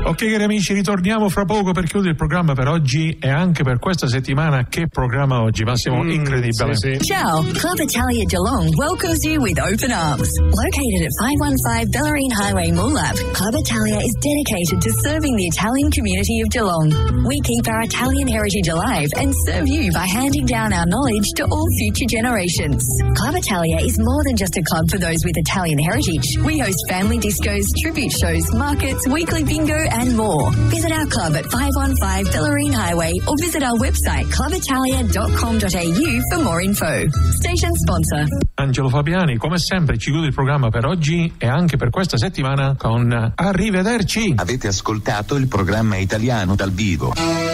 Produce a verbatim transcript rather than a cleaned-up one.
Ok cari amici, ritorniamo fra poco per chiudere il programma per oggi e anche per questa settimana. Che programma oggi, Massimo, mm, incredibile. Sì, sì. Ciao, Club Italia Geelong welcomes you with open arms. Located at five one five Bellarine Highway, Moolab, Club Italia is dedicated to serving the Italian community of Geelong. We keep our Italian heritage alive and serve you by handing down our knowledge to all future generations. Club Italia is more than just a club for those with Italian heritage. We host family discos, tribute shows, markets, weekly bingo and more. Visit our club at five one five Bellarine Highway or visit our website club italia dot com dot a u for more info. Station sponsor. Angelo Fabiani, come sempre, ci chiude il programma per oggi e anche per questa settimana con Arrivederci. Avete ascoltato il programma italiano dal vivo.